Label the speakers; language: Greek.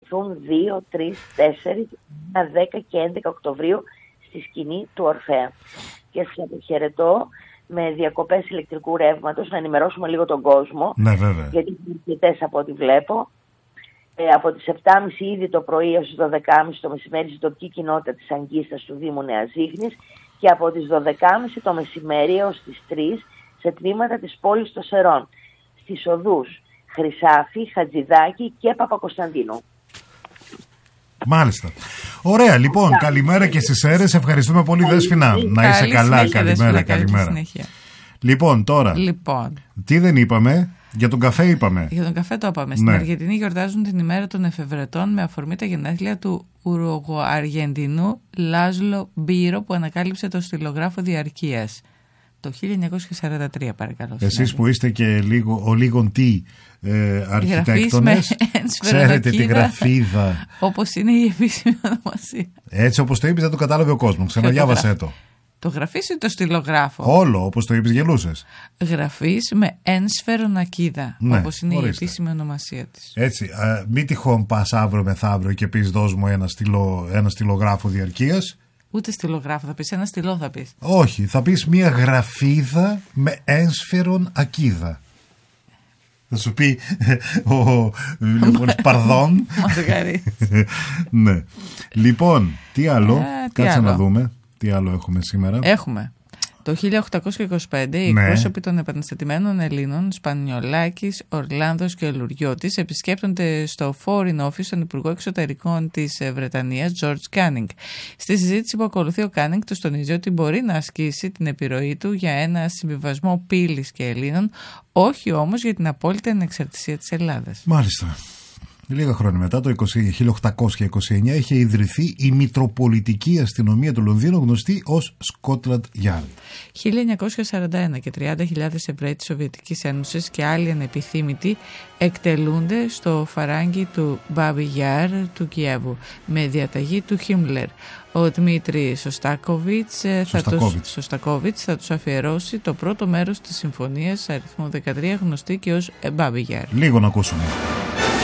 Speaker 1: προσκληθούν 2, 3, 4, 10 και 11 Οκτωβρίου στη σκηνή του Ορφέα. Και σας αποχαιρετώ με διακοπές ηλεκτρικού ρεύματος, να ενημερώσουμε λίγο τον κόσμο.
Speaker 2: Ναι, βέβαια.
Speaker 1: Γιατί είναι αρκετές από ό,τι βλέπω. Από τις 7.30 ήδη το πρωί έως τις 12.30 το μεσημέρι στην τοπική κοινότητα της Αγκίστας του Δήμου Νέας Ζήχνης και από τις 12.30 το μεσημέρι έως τις 3 σε τμήματα της πόλης των Σερών, στις οδούς Χρυσάφη, Χατζηδάκη και Παπακοσταντίνου.
Speaker 2: Μάλιστα. Ωραία, λοιπόν, καλημέρα και στις Σέρρες. Ευχαριστούμε πολύ, Δέσποινα. Να είσαι καλά. Καλημέρα. Λοιπόν, τώρα. Τι δεν είπαμε? Για τον καφέ είπαμε.
Speaker 3: Για τον καφέ το είπαμε. Στην Αργεντινή γιορτάζουν την ημέρα των εφευρετών με αφορμή τα γενέθλια του Ουρουγοαργεντινού Λάζλο Μπίρο που ανακάλυψε το στυλογράφο διαρκείας το 1943, παρακαλώ.
Speaker 2: Εσείς που είστε και ο λίγον τι αρχιτέκτονες, ξέρετε τη γραφίδα.
Speaker 3: Όπως είναι η επίσημη ονομασία.
Speaker 2: Έτσι όπως το είπες δεν το κατάλαβε ο κόσμος. Ξαναδιάβασέ το.
Speaker 3: Το γραφής ή το στυλογράφο?
Speaker 2: Όλο, όπως το είπες, γελούσες.
Speaker 3: Γραφής με ένσφαιρονακίδα, όπως είναι η επίσημη ονομασία της.
Speaker 2: Έτσι, μη τυχόν πας αύριο μεθαύριο και πεις δώσ' μου ένα στυλογράφο διαρκείας.
Speaker 3: Ούτε στυλογράφο θα πεις, ένα στυλό θα πεις.
Speaker 2: Όχι, θα πεις μια γραφίδα με ένσφαιρον ακίδα. Θα σου πει ο Παρδόν. Ναι. Λοιπόν, τι άλλο, κάτσε να δούμε. Τι άλλο έχουμε σήμερα?
Speaker 3: Έχουμε. Το 1825 οι εκπρόσωποι των επαναστατημένων Ελλήνων, Σπανιολάκης, Ορλάνδος και Λουριώτης, επισκέπτονται στο Foreign Office τον Υπουργό Εξωτερικών της Βρετανίας, George Canning. Στη συζήτηση που ακολουθεί, ο Canning τους τονίζει ότι μπορεί να ασκήσει την επιρροή του για ένα συμβιβασμό πύλης και Ελλήνων, όχι όμως για την απόλυτη ανεξαρτησία της Ελλάδας.
Speaker 2: Μάλιστα. Λίγα χρόνια μετά, το 1829, είχε ιδρυθεί η Μητροπολιτική Αστυνομία του Λονδίνου, γνωστή ως Scotland Yard.
Speaker 3: 1941 και 30.000 Εβραίοι της Σοβιετικής Ένωσης και άλλοι ανεπιθύμητοι εκτελούνται στο φαράγγι του Μπάμπι Γιάρ του Κιέβου με διαταγή του Χίμλερ. Ο Δημήτρη Σωστάκοβιτς θα τους αφιερώσει το πρώτο μέρος της συμφωνίας αριθμό 13, γνωστή και ως Μπάμπι Γιάρ.
Speaker 2: Λίγο να ακούσουμε.